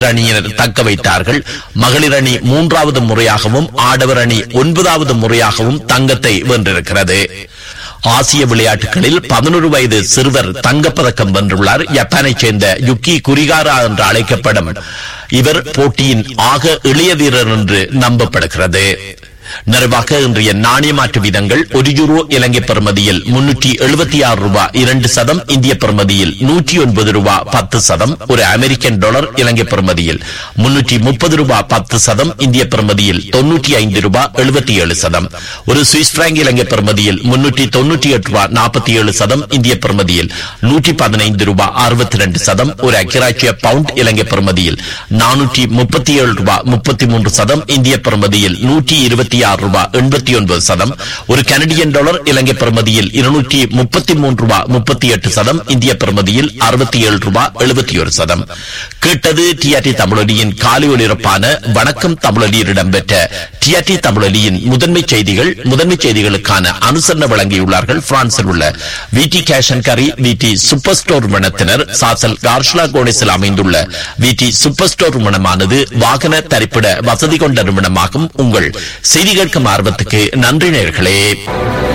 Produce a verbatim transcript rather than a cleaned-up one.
France அணியினர் தக்க வைத்தார்கள். மகளிர் அணி மூன்றாவது முறையாகவும் ஆடவர் அணி ஒன்பதாவது முறையாகவும் தங்கத்தை வென்றிருக்கிறது. ஆசிய விளையாட்டுகளில் பதினொரு வயது சிறுவர் தங்கப்பதக்கம் வென்றுள்ளார். ஜப்பானைச் சேர்ந்த யுக்கி குரிகாரா என்று அழைக்கப்படும் இவர் போட்டியின் ஆக இளைய வீரர் என்று நம்பப்படுகிறது. நிறைவாக இன்றைய நாணய மாற்று வீதங்கள்: ஒரு யூரோ இலங்கை பெறுமதியில் முன்னூற்றி எழுபத்தி ஆறு ரூபாய் இரண்டு சதம், இந்திய பெறுமதியில் நூற்றி ஒன்பது ரூபாய் பத்து சதம். ஒரு அமெரிக்கன் டாலர் இலங்கை பெறுமதியில் முன்னூற்றி முப்பது ரூபாய் பத்து சதம், இந்திய பெறுமதியில் தொன்னூற்றி ஐந்து ரூபாய் எழுபத்தி ஏழு சதம். ஒரு சுவிஸ் பிராங்க் இலங்கை பெறுமதியில் முன்னூற்றி தொன்னூற்றி எட்டு ரூபாய் நாற்பத்தி ஏழு சதம், இந்திய பெறுமதியில் நூற்றி பதினைந்து ரூபாய் அறுபத்தி இரண்டு சதம். ஒரு அக்கிராட்சிய பவுண்ட் இலங்கை பெறுமதியில் நானூற்றி முப்பத்தி ஏழு ரூபாய் முப்பத்தி மூன்று சதம், இந்திய பெறுமதியில் நூற்றி இருபத்தி ஆறு ரூபாய் எண்பத்தி ஒன்பது சதம். ஒரு கனடியன் டாலர் இலங்கை பெறுமதியில் இருநூற்றி முப்பத்தி மூன்று ரூபாய் முப்பத்தி எட்டு சதம், இந்திய பெறுமதியில் அறுபத்தி ஏழு ரூபாய் எழுபத்தி ஒரு சதம். கேட்டது டிஆர்டி தமிழொலியின் காலை ஒலிபரப்பான வணக்கம் தமிழொலியில் இடம்பெற்ற டிஆர்டி தமிழொலியின் முதன்மை செய்திகள். முதன்மை செய்திகளுக்கான அனுசரணை வழங்கியுள்ளார்கள் பிரான்சில் உள்ள விடி கேஷ் அண்ட் கரி விடி சூப்பர் ஸ்டோர் நிறுவனத்தினர். சாசல் கார்ஷ்லா கோனிஸில் அமைந்துள்ள விடி சூப்பர் ஸ்டோர் நிறுவனமானது வாகன தரிப்பிட வசதி கொண்ட நிறுவனமாகும். உங்கள் செய்தி கேட்கும் ஆர்வத்துக்கு நன்றி நேயர்களே.